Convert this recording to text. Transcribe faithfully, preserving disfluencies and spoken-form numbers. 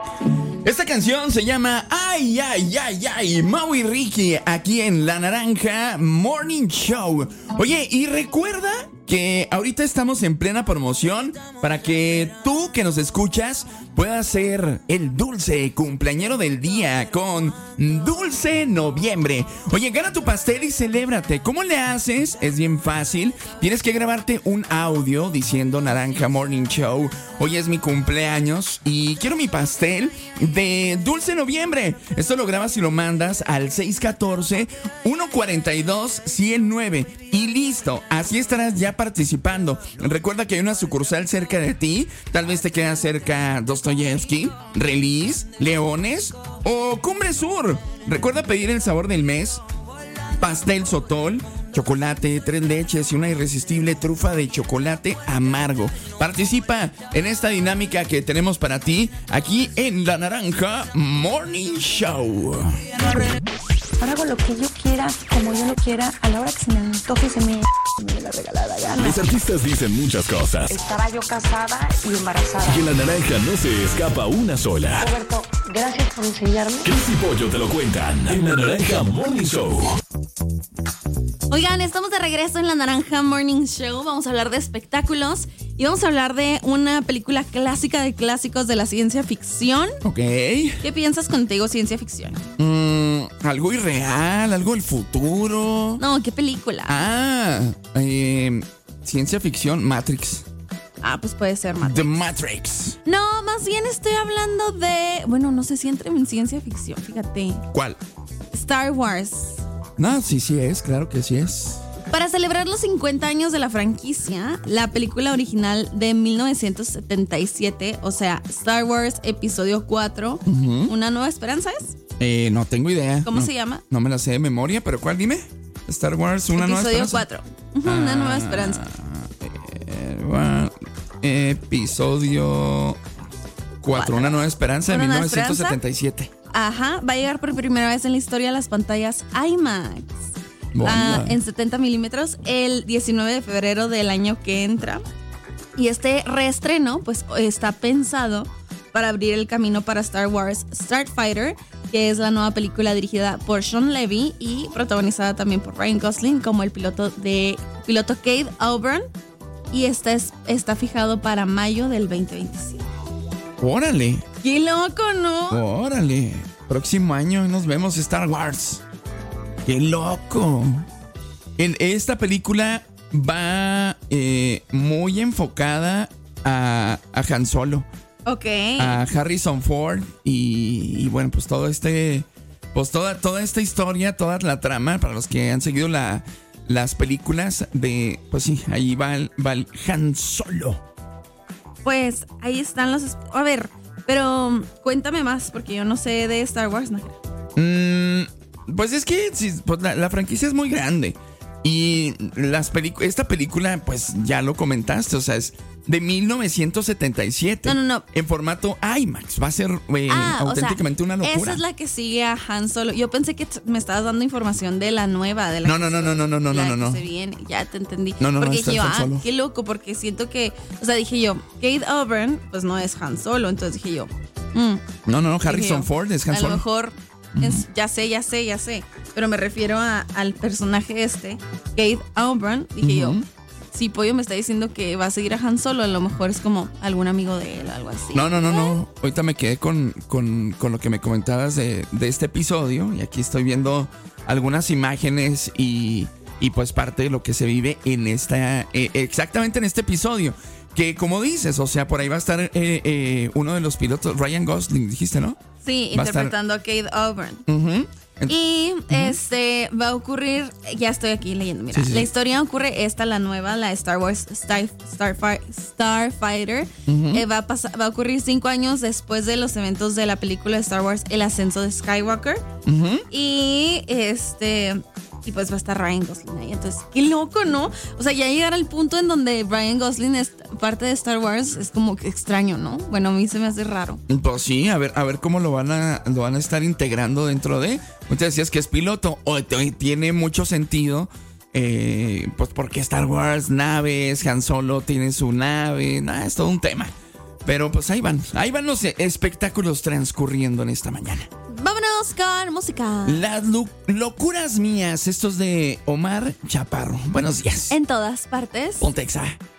Esta canción se llama Ay, ay, ay, ay, Mau y Ricky, aquí en La Naranja Morning Show. Oye, y recuerda que ahorita estamos en plena promoción para que tú que nos escuchas puedas ser el dulce cumpleañero del día con Dulce Noviembre. Oye, gana tu pastel y celébrate. ¿Cómo le haces? Es bien fácil. Tienes que grabarte un audio diciendo Naranja Morning Show, hoy es mi cumpleaños y quiero mi pastel de Dulce Noviembre. Esto lo grabas y lo mandas al seis uno cuatro, uno cuatro dos, uno cero nueve y listo. Así estarás ya participando. Recuerda que hay una sucursal cerca de ti. Tal vez te queda cerca Dostoyevsky, Relis, Leones o Cumbre Sur. Recuerda pedir el sabor del mes: pastel Sotol, chocolate, tres leches y una irresistible trufa de chocolate amargo. Participa en esta dinámica que tenemos para ti aquí en La Naranja Morning Show. Ahora hago lo que yo quiera, como yo lo quiera, a la hora que se me antoje y se me, me dé la regalada gana. Los artistas dicen muchas cosas. Estaba yo casada y embarazada. Y en La Naranja no se escapa una sola. Roberto, gracias por enseñarme. Chris y Pollo te lo cuentan en La Naranja Morning Show. Oigan, estamos de regreso en La Naranja Morning Show. Vamos a hablar de espectáculos y vamos a hablar de una película clásica de clásicos de la ciencia ficción. Ok. ¿Qué piensas contigo, ciencia ficción? Mm, algo irreal, algo del futuro. No, ¿qué película? Ah, eh, ciencia ficción, Matrix. Ah, pues puede ser Matrix. The Matrix. No, más bien estoy hablando de... Bueno, no sé si entre en ciencia ficción, fíjate. ¿Cuál? Star Wars. No, sí, sí es, claro que sí es. Para celebrar los cincuenta años de la franquicia, la película original de mil novecientos setenta y siete, o sea, Star Wars Episodio cuatro, uh-huh. ¿Una nueva esperanza es? Eh, no tengo idea. ¿Cómo no, se llama? No me la sé de memoria, pero ¿cuál? Dime. Star Wars, una nueva esperanza. Episodio cuatro. Uh-huh, ah, una nueva esperanza. Eh, bueno, episodio cuatro, una nueva esperanza de mil novecientos setenta y siete. Ajá, va a llegar por primera vez en la historia a las pantallas IMAX. Uh, en setenta milímetros el diecinueve de febrero del año que entra. Y este reestreno pues está pensado para abrir el camino para Star Wars Starfighter, que es la nueva película dirigida por Sean Levy y protagonizada también por Ryan Gosling como el piloto de piloto Cade Auburn, y está, es, está fijado para mayo del veinte veintisiete. ¡Órale! ¡Qué loco!, ¿no? ¡Órale! Próximo año nos vemos Star Wars. ¡Qué loco! En esta película va eh, muy enfocada a, a Han Solo. Ok. A Harrison Ford y, y bueno, pues todo este... Pues toda, toda esta historia, toda la trama, para los que han seguido la, las películas de... Pues sí, ahí va el, va el Han Solo. Pues ahí están los... A ver, pero cuéntame más, porque yo no sé de Star Wars, ¿no? Mmm... Pues es que sí, pues la, la franquicia es muy grande. Y las pelic- esta película, pues ya lo comentaste, o sea, es de mil novecientos setenta y siete. No, no, no. En formato IMAX. Va a ser eh, ah, auténticamente o sea, una locura. Esa es la que sigue a Han Solo. Yo pensé que t- me estabas dando información de la nueva. De la no, no, no, no, no, no, no, la no, no. Que se viene. Ya te entendí. No, no, porque no, está dije yo, Han ah, Solo. qué loco, porque siento que, o sea, dije yo, Cade Auburn, pues no es Han Solo. Entonces dije yo, mm. no, no, no, Harrison yo, Ford es Han Solo. A lo mejor... Es, ya sé, ya sé, ya sé. Pero me refiero a, al personaje este, Cade Auburn. Dije uh-huh. yo, si Pollo me está diciendo que va a seguir a Han Solo, a lo mejor es como algún amigo de él, algo así. No, no, no, no. Ahorita me quedé con, con, con lo que me comentabas de, de este episodio. Y aquí estoy viendo algunas imágenes y, y pues parte de lo que se vive en esta, eh, exactamente en este episodio. Que como dices, o sea, por ahí va a estar eh, eh, uno de los pilotos, Ryan Gosling, dijiste, ¿no? Sí, va interpretando a, estar... a Cade Auburn. Uh-huh. En... Y uh-huh. este va a ocurrir, ya estoy aquí leyendo, mira, sí, sí, la sí. historia ocurre esta, la nueva, la Star Wars Star, Starfi- Starfighter, uh-huh. eh, va, a pasar, va a ocurrir cinco años después de los eventos de la película de Star Wars, El Ascenso de Skywalker. Uh-huh. Y este... Y pues va a estar Ryan Gosling ahí. Entonces, qué loco, ¿no? O sea, ya llegar al punto en donde Ryan Gosling es parte de Star Wars es como que extraño, ¿no? Bueno, a mí se me hace raro. Pues sí, a ver, a ver cómo lo van a, lo van a estar integrando dentro de... Usted decías que es piloto, o tiene mucho sentido, eh, pues porque Star Wars, naves, Han Solo tiene su nave, nada, es todo un tema. Pero pues ahí van, ahí van los espectáculos transcurriendo en esta mañana. Vámonos con música. Las lo- locuras mías, estos de Omar Chaparro. Buenos días. En todas partes. Pontexa.